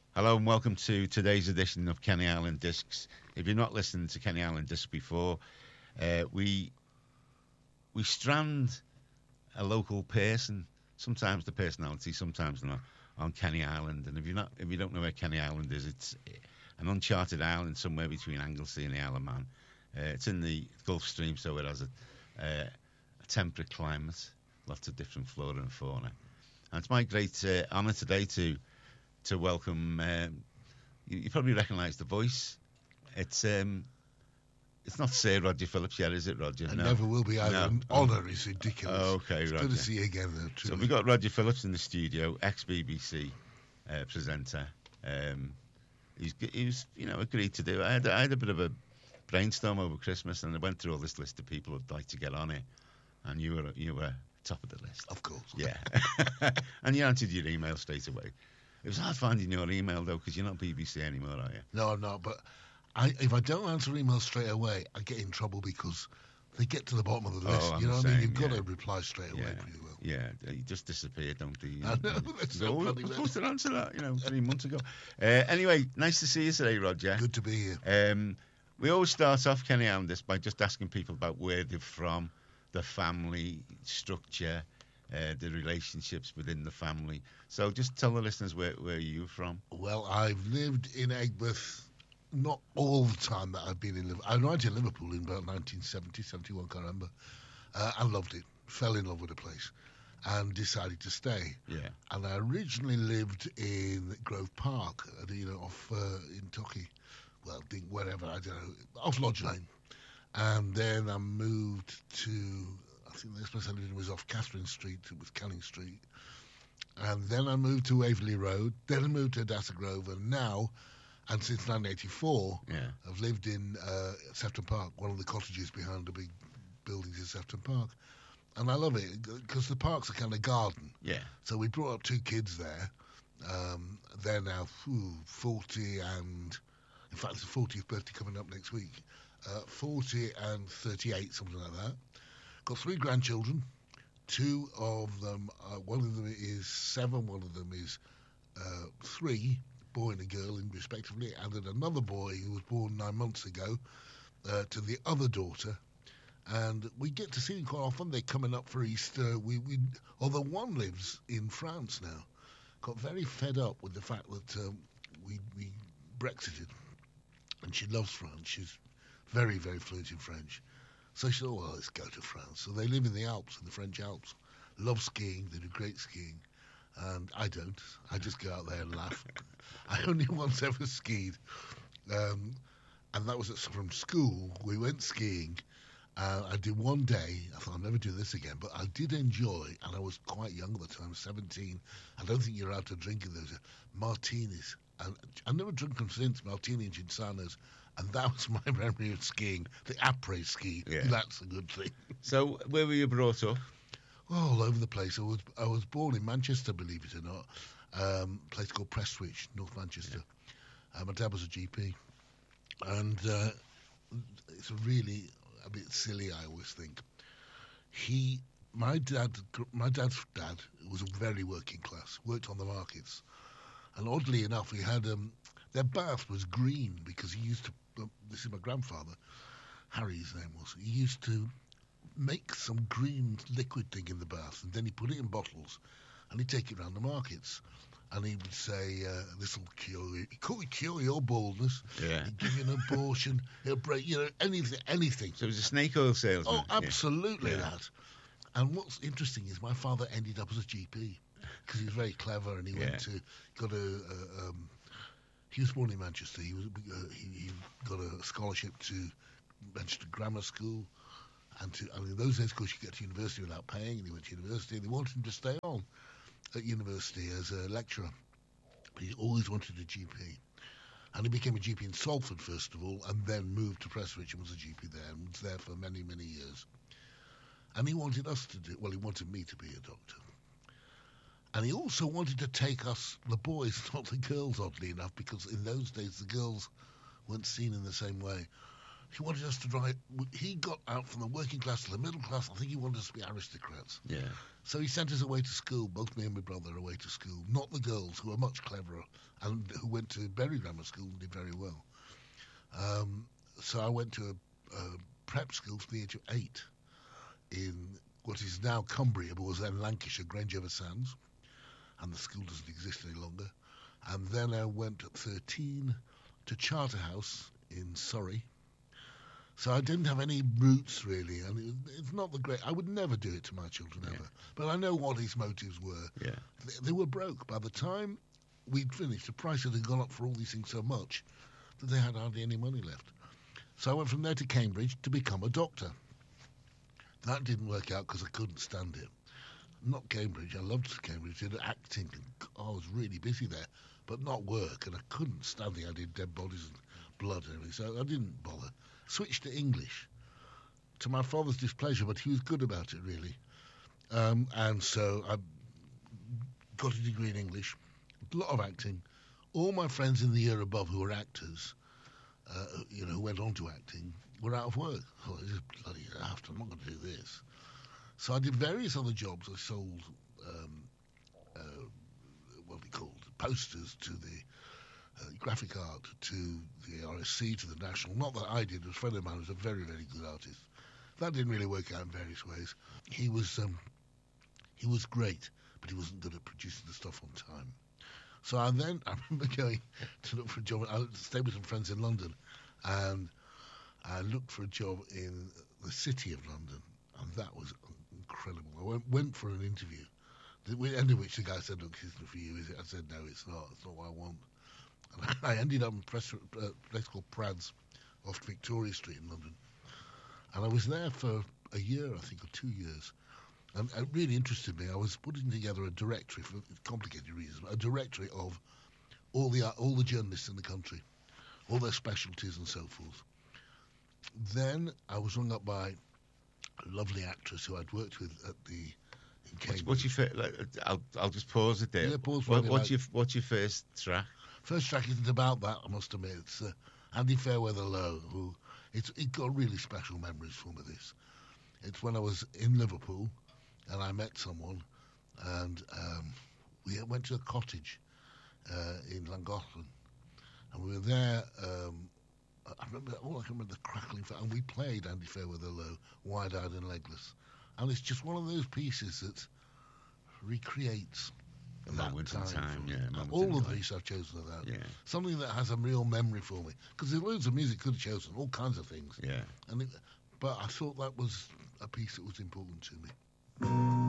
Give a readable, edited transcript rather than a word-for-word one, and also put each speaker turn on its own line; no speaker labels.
Hello and welcome to today's edition of Kenny Island Discs. If you're not listening to Kenny Island Discs before, we strand a local person, sometimes the personality, sometimes not, on Kenny Island. And if you don't know where Kenny Island is, it's an uncharted island somewhere between Anglesey and the Isle of Man. It's in the Gulf Stream, so it has a temperate climate, lots of different flora and fauna. And it's my great honour today to welcome. You probably recognise the voice. It's not Sir Roger Phillips yet, is it, Roger?
It never will be either.
No.
Honour is ridiculous.
Oh, okay,
it's
Roger.
good to see you again, though.
So
Truly.
we've got Roger Phillips in the studio, ex-BBC presenter. He's agreed to do. I had a bit of a brainstorm over Christmas, and I went through all this list of people who'd like to get on it, and you were top of the list.
Of course.
Yeah. And you answered your email straight away. It was hard finding your email, though, because you're not BBC anymore, are you?
No, I'm not. But if I don't answer emails straight away, I get in trouble because they get to the bottom of the list.
I'm
You know
the
what I mean?
same,
You've got
yeah.
to reply straight away pretty well.
Yeah, you just disappeared, don't you?
I know, that's so
I
funny,
was
man.
supposed to answer that, 3 months ago. Anyway, nice to see you today, Roger.
Good to be here.
We always start off, Kenny, on this by just asking people about where they're from, the family structure, the relationships within the family. So just tell the listeners where you're from.
Well, I've lived in Aigburth not all the time that I've been in Liverpool. I arrived in Liverpool in about 1970, 71, can't remember. I loved it, fell in love with the place, and decided to stay.
Yeah.
And I originally lived in Grove Park, off in Torquay. Well, wherever, I don't know, off Lodge Lane. And then I moved to, I think the next place I lived in was off Catherine Street, it was Canning Street. And then I moved to Waverley Road, then I moved to Adassa Grove, and now, and since 1984, I've lived in Sefton Park, one of the cottages behind the big buildings in Sefton Park. And I love it, because the park's a kind of garden.
Yeah.
So we brought up 2 kids there. They're now 40 and, in fact, it's the 40th birthday coming up next week. 40 and 38, something like that. Got 3 grandchildren. 2 of them, one of them is 7, one of them is 3, boy and a girl, respectively, and then another boy who was born 9 months ago to the other daughter. And we get to see them quite often. They're coming up for Easter. Although one lives in France now, got very fed up with the fact that we Brexited, and she loves France. She's very, very fluent in French. So she thought, well, let's go to France. So they live in the Alps, in the French Alps. Love skiing. They do great skiing. And I don't. I just go out there and laugh. I only once ever skied. And that was from school. We went skiing. I did one day. I thought, I'll never do this again. But I did enjoy, and I was quite young at the time, 17. I don't think you're allowed to drink in those. Martinis. And I've never drunk them since, Martini and Cinsanos. And that was my memory of skiing, the après ski. Yeah. That's a good thing.
So where were you brought up?
All over the place. I was born in Manchester, believe it or not, a place called Prestwich, North Manchester. Yeah. My dad was a GP. And it's really a bit silly, I always think. My dad's dad was a very working class, worked on the markets. And oddly enough, he had their bath was green because he used to. This is my grandfather, Harry's name was. He used to make some green liquid thing in the bath, and then he put it in bottles, and he'd take it around the markets, and he would say, "This will cure you. It could cure your baldness.
Yeah.
He'd give you an abortion. It'll break, anything."
So it was a snake oil salesman.
Oh, absolutely that. And what's interesting is my father ended up as a GP. Because he was very clever, and he he was born in Manchester. He got a scholarship to Manchester Grammar School, and in those days, of course, you get to university without paying. And he went to university, and they wanted him to stay on at university as a lecturer. But he always wanted a GP, and he became a GP in Salford first of all, and then moved to Prestwich and was a GP there, and was there for many, many years. And he wanted us to do well. He wanted me to be a doctor. And he also wanted to take us, the boys, not the girls, oddly enough, because in those days the girls weren't seen in the same way. He wanted us to drive. He got out from the working class to the middle class. I think he wanted us to be aristocrats.
Yeah.
So he sent us away to school, both me and my brother away to school, not the girls, who were much cleverer and who went to Bury Grammar School and did very well. So I went to a prep school from the age of 8 in what is now Cumbria, but was then Lancashire, Grange over Sands, and the school doesn't exist any longer. And then I went at 13 to Charterhouse in Surrey. So I didn't have any roots really, and it's not the great. I would never do it to my children ever. But I know what his motives were.
Yeah.
They were broke by the time we'd finished. The price had gone up for all these things so much that they had hardly any money left. So I went from there to Cambridge to become a doctor. That didn't work out because I couldn't stand it. Not Cambridge. I loved Cambridge. I did acting. I was really busy there, but not work, and I couldn't stand the idea of dead bodies and blood and everything. So I didn't bother. Switched to English, to my father's displeasure, but he was good about it, really. And so I got a degree in English, a lot of acting. All my friends in the year above who were actors, who went on to acting, were out of work. Oh, this is bloody after. I'm not going to do this. So I did various other jobs. I sold, what we called posters to the graphic art, to the RSC, to the National. Not that I did. It was a friend of mine who was a very, very good artist. That didn't really work out in various ways. He was great, but he wasn't good at producing the stuff on time. So I remember going to look for a job. I stayed with some friends in London, and I looked for a job in the city of London, and that was incredible. I went for an interview, at the end of which the guy said, "Look, this isn't for you, is it?" I said, "No, it's not. It's not what I want." And I ended up in a place called Prads off Victoria Street in London. And I was there for a year, I think, or 2 years. And it really interested me. I was putting together a directory, for complicated reasons, a directory of all the journalists in the country, all their specialties and so forth. Then I was rung up by a lovely actress who I'd worked with in Cambridge.
What's your I'll just pause it there.
Yeah, pause.
What's your first track?
First track isn't about that, I must admit. It's Andy Fairweather Low, who it got really special memories for me. It's when I was in Liverpool, and I met someone, and we went to a cottage in Llangollen, and we were there. I can remember the crackling, and we played Andy Fairweather Low, Wide-Eyed and Legless, and it's just one of those pieces that recreates
A moment in time, yeah.
All of these I've chosen of that.
Yeah.
Something that has a real memory for me. Because there's loads of music could have chosen, all kinds of things.
Yeah.
But I thought that was a piece that was important to me.